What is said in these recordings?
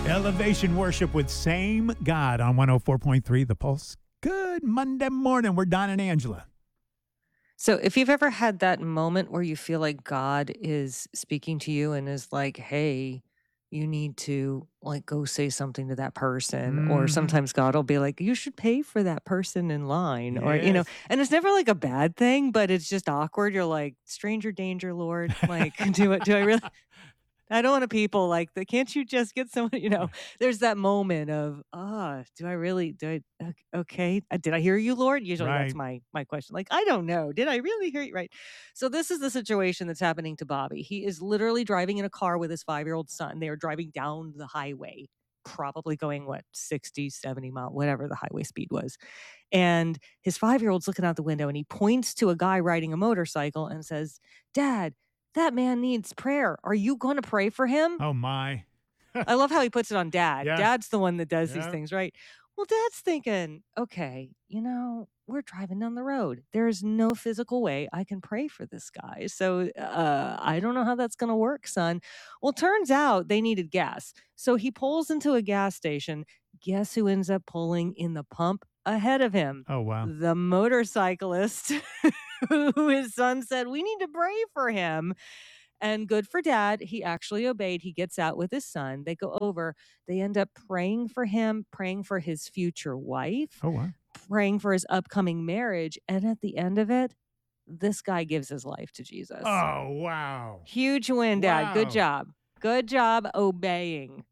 Elevation Worship with Same God on 104.3 The Pulse. Good Monday morning. We're Don and Angela. So, if you've ever had that moment where you feel like God is speaking to you and is like, hey, you need to like go say something to that person, or Mm-hmm. sometimes God will be like, you should pay for that person in line, or, Yes. and it's never like a bad thing, but it's just awkward. You're like, stranger danger, Lord. Like, do I really? I don't want to people like that. Can't you just get someone, there's that moment of, do I really, okay. Did I hear you, Lord? Usually that's Right. my question. Like, I don't know. Did I really hear you? Right. So this is the situation that's happening to Bobby. He is literally driving in a car with his 5-year-old son. They are driving down the highway, probably going 60, 70 mile, whatever the highway speed was. And his 5-year-old's looking out the window and he points to a guy riding a motorcycle and says, Dad, that man needs prayer. Are you going to pray for him? Oh, my. I love how he puts it on Dad. Yeah. Dad's the one that does these Yeah. things, right? Well, Dad's thinking, okay, we're driving down the road. There is no physical way I can pray for this guy. So I don't know how that's going to work, son. Well, turns out they needed gas. So he pulls into a gas station. Guess who ends up pulling in the pump ahead of him? Oh, wow. The motorcyclist who his son said, we need to pray for him. And good for Dad. He actually obeyed. He gets out with his son. They go over. They end up praying for him, praying for his future wife, Oh, wow. praying for his upcoming marriage. And at the end of it, this guy gives his life to Jesus. Oh, wow. Huge win, Dad. Wow. Good job. Good job obeying.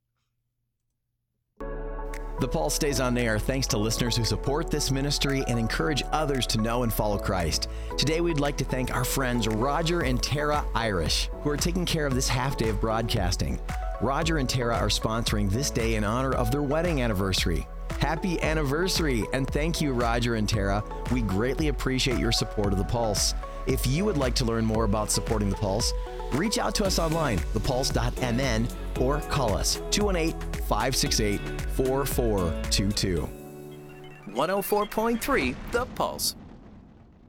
The Pulse stays on air thanks to listeners who support this ministry and encourage others to know and follow Christ. Today, we'd like to thank our friends Roger and Tara Irish, who are taking care of this half day of broadcasting. Roger and Tara are sponsoring this day in honor of their wedding anniversary. Happy anniversary, and thank you, Roger and Tara. We greatly appreciate your support of The Pulse. If you would like to learn more about supporting The Pulse, reach out to us online, thepulse.mn, or call us 218-568-4422. 104.3 The Pulse.